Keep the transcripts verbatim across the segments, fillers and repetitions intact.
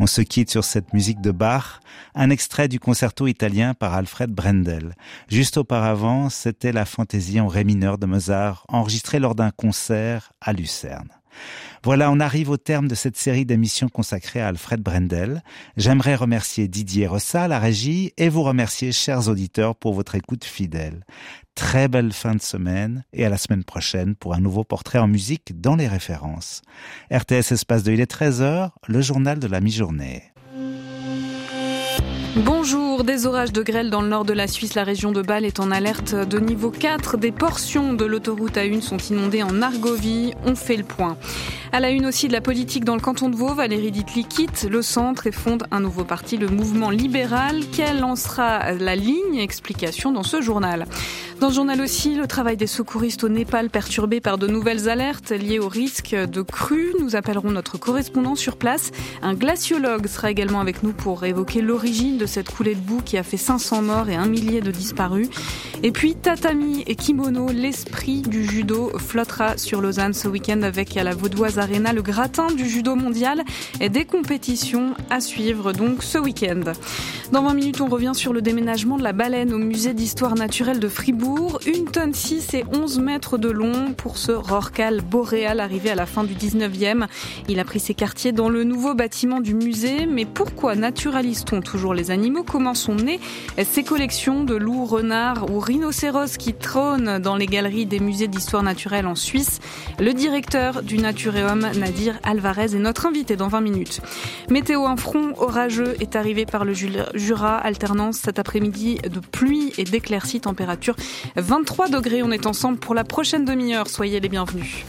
On se quitte sur cette musique de Bach, un extrait du concerto italien par Alfred Brendel. Juste auparavant, c'était la fantaisie en ré mineur de Mozart, enregistrée lors d'un concert à Lucerne. Voilà, on arrive au terme de cette série d'émissions consacrées à Alfred Brendel. J'aimerais remercier Didier Rossa, la régie, et vous remercier, chers auditeurs, pour votre écoute fidèle. Très belle fin de semaine et à la semaine prochaine pour un nouveau portrait en musique dans les références. R T S Espace deux, il est treize heures, le journal de la mi-journée. Bonjour, des orages de grêle dans le nord de la Suisse. La région de Bâle est en alerte de niveau quatre. Des portions de l'autoroute A un sont inondées en Argovie. On fait le point. À la une aussi de la politique dans le canton de Vaud, Valérie Ditli quitte le centre et fonde un nouveau parti, le Mouvement Libéral. Quelle lancera la ligne? Explication dans ce journal. Dans ce journal aussi, le travail des secouristes au Népal perturbé par de nouvelles alertes liées au risque de crue. Nous appellerons notre correspondant sur place. Un glaciologue sera également avec nous pour évoquer l'origine de cette coulée de boue qui a fait cinq cents morts et un millier de disparus. Et puis tatami et kimono, l'esprit du judo flottera sur Lausanne ce week-end avec à la Vaudoise Arena le gratin du judo mondial et des compétitions à suivre donc ce week-end. Dans vingt minutes, on revient sur le déménagement de la baleine au musée d'histoire naturelle de Fribourg. Une tonne six et onze mètres de long pour ce rorqual boréal arrivé à la fin du dix-neuvième. Il a pris ses quartiers dans le nouveau bâtiment du musée. Mais pourquoi naturalise-t-on toujours les animaux? Comment sont nées ces collections de loups, renards ou rhinocéros qui trônent dans les galeries des musées d'histoire naturelle en Suisse? Le directeur du Naturéum, Nadir Alvarez, est notre invité dans vingt minutes. Météo, un front orageux est arrivé par le Jura, alternance cet après-midi de pluie et d'éclaircies, température vingt-trois degrés. On est ensemble pour la prochaine demi-heure, soyez les bienvenus.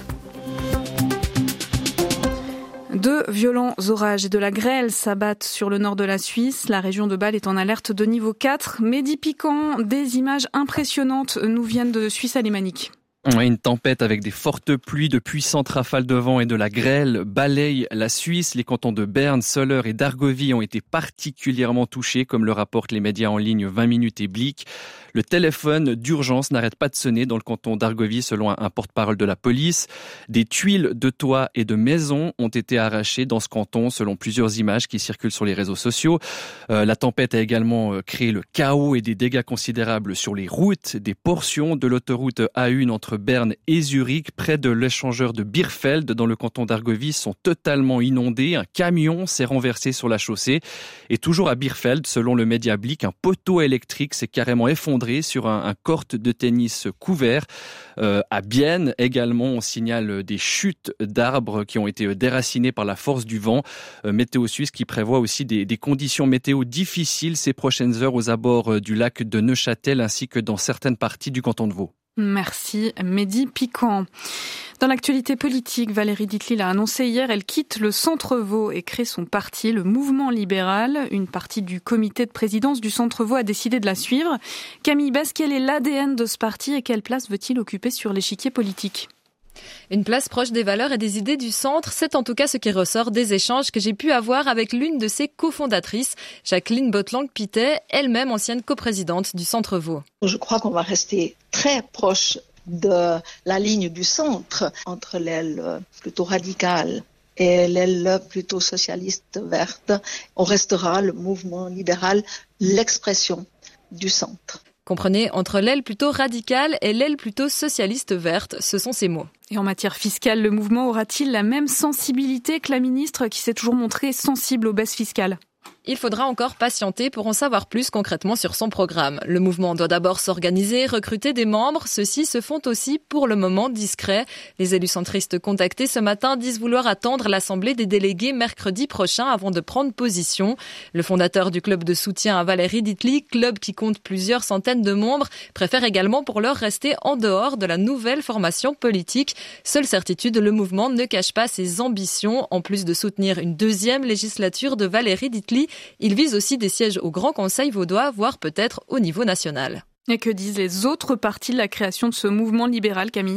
De violents orages et de la grêle s'abattent sur le nord de la Suisse. La région de Bâle est en alerte de niveau quatre. Mehdi Piquant, des images impressionnantes nous viennent de Suisse alémanique. Une tempête avec des fortes pluies, de puissantes rafales de vent et de la grêle balaye la Suisse. Les cantons de Berne, Soleure et d'Argovie ont été particulièrement touchés, comme le rapportent les médias en ligne vingt minutes et Blick. Le téléphone d'urgence n'arrête pas de sonner dans le canton d'Argovie, selon un porte-parole de la police. Des tuiles de toits et de maisons ont été arrachées dans ce canton, selon plusieurs images qui circulent sur les réseaux sociaux. Euh, la tempête a également créé le chaos et des dégâts considérables sur les routes. Des portions de l'autoroute A un entre Berne et Zurich, près de l'échangeur de Birfeld, dans le canton d'Argovie, sont totalement inondées. Un camion s'est renversé sur la chaussée. Et toujours à Birfeld, selon le média Blick, un poteau électrique s'est carrément effondré sur un, un court de tennis couvert. Euh, à Bienne, également, on signale des chutes d'arbres qui ont été déracinés par la force du vent. Euh, Météo Suisse qui prévoit aussi des, des conditions météo difficiles ces prochaines heures aux abords du lac de Neuchâtel ainsi que dans certaines parties du canton de Vaud. Merci Mehdi Piquant. Dans l'actualité politique, Valérie Ditli l'a annoncé hier, elle quitte le Centre Vaud et crée son parti, le Mouvement Libéral. Une partie du comité de présidence du Centre Vaud a décidé de la suivre. Camille Basse, quel est l'A D N de ce parti et quelle place veut-il occuper sur l'échiquier politique ? Une place proche des valeurs et des idées du centre, c'est en tout cas ce qui ressort des échanges que j'ai pu avoir avec l'une de ses cofondatrices, Jacqueline Botlang-Pitet, elle-même ancienne coprésidente du Centre Vaud. Je crois qu'on va rester très proche de la ligne du centre, entre l'aile plutôt radicale et l'aile plutôt socialiste verte. On restera le mouvement libéral, l'expression du centre. Comprenez, entre l'aile plutôt radicale et l'aile plutôt socialiste verte, ce sont ces mots. Et en matière fiscale, le mouvement aura-t-il la même sensibilité que la ministre qui s'est toujours montrée sensible aux baisses fiscales ? Il faudra encore patienter pour en savoir plus concrètement sur son programme. Le mouvement doit d'abord s'organiser, recruter des membres. Ceux-ci se font aussi pour le moment discrets. Les élus centristes contactés ce matin disent vouloir attendre l'assemblée des délégués mercredi prochain avant de prendre position. Le fondateur du club de soutien à Valérie Ditli, club qui compte plusieurs centaines de membres, préfère également pour l'heure rester en dehors de la nouvelle formation politique. Seule certitude, le mouvement ne cache pas ses ambitions. En plus de soutenir une deuxième législature de Valérie Ditli, il vise aussi des sièges au Grand Conseil vaudois, voire peut-être au niveau national. Et que disent les autres partis de la création de ce mouvement libéral, Camille ?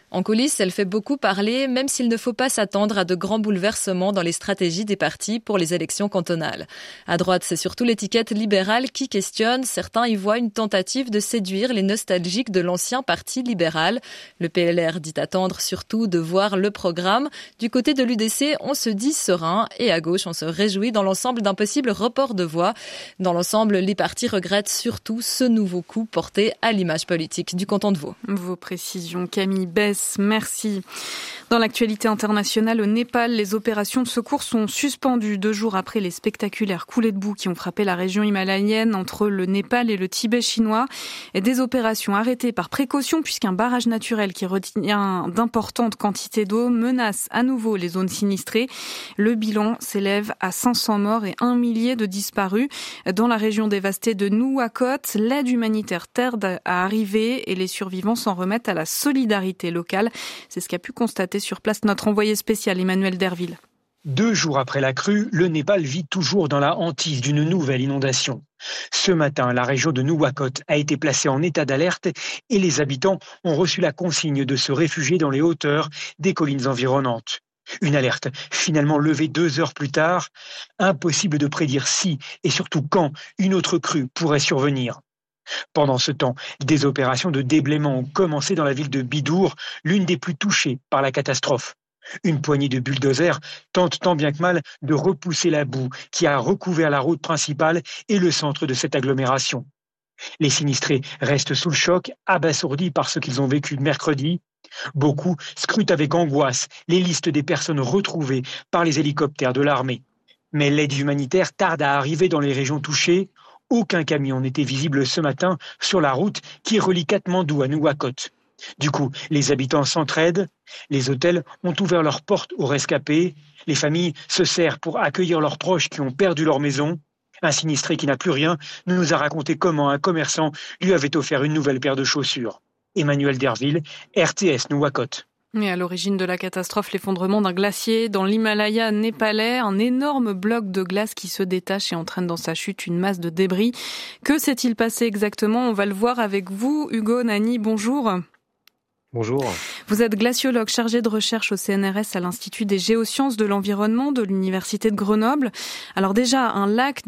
En coulisses, elle fait beaucoup parler, même s'il ne faut pas s'attendre à de grands bouleversements dans les stratégies des partis pour les élections cantonales. À droite, c'est surtout l'étiquette libérale qui questionne. Certains y voient une tentative de séduire les nostalgiques de l'ancien parti libéral. Le P L R dit attendre surtout de voir le programme. Du côté de l'U D C, on se dit serein et à gauche, on se réjouit dans l'ensemble d'un possible report de voix. Dans l'ensemble, les partis regrettent surtout ce nouveau coup porté à l'image politique du canton de Vaud. Vos précisions, Camille Besse. Merci. Dans l'actualité internationale, au Népal, les opérations de secours sont suspendues deux jours après les spectaculaires coulées de boue qui ont frappé la région himalayenne entre le Népal et le Tibet chinois. Et des opérations arrêtées par précaution puisqu'un barrage naturel qui retient d'importantes quantités d'eau menace à nouveau les zones sinistrées. Le bilan s'élève à cinq cents morts et un millier de disparus. Dans la région dévastée de Nuwakot, l'aide humanitaire tarde à arriver et les survivants s'en remettent à la solidarité locale. C'est ce qu'a pu constater sur place notre envoyé spécial Emmanuel Derville. Deux jours après la crue, le Népal vit toujours dans la hantise d'une nouvelle inondation. Ce matin, la région de Nuwakot a été placée en état d'alerte et les habitants ont reçu la consigne de se réfugier dans les hauteurs des collines environnantes. Une alerte finalement levée deux heures plus tard. Impossible de prédire si et surtout quand une autre crue pourrait survenir. Pendant ce temps, des opérations de déblaiement ont commencé dans la ville de Bidour, l'une des plus touchées par la catastrophe. Une poignée de bulldozers tente tant bien que mal de repousser la boue qui a recouvert la route principale et le centre de cette agglomération. Les sinistrés restent sous le choc, abasourdis par ce qu'ils ont vécu mercredi. Beaucoup scrutent avec angoisse les listes des personnes retrouvées par les hélicoptères de l'armée. Mais l'aide humanitaire tarde à arriver dans les régions touchées. Aucun camion n'était visible ce matin sur la route qui relie Katmandou à Nuwakot. Du coup, les habitants s'entraident, les hôtels ont ouvert leurs portes aux rescapés, les familles se serrent pour accueillir leurs proches qui ont perdu leur maison. Un sinistré qui n'a plus rien nous a raconté comment un commerçant lui avait offert une nouvelle paire de chaussures. Emmanuel Derville, R T S Nuwakot. Et à l'origine de la catastrophe, l'effondrement d'un glacier dans l'Himalaya népalais, un énorme bloc de glace qui se détache et entraîne dans sa chute une masse de débris. Que s'est-il passé exactement? On va le voir avec vous. Hugo Nani, bonjour. Bonjour. Vous êtes glaciologue chargé de recherche au C N R S à l'Institut des géosciences de l'environnement de l'Université de Grenoble. Alors déjà, un lac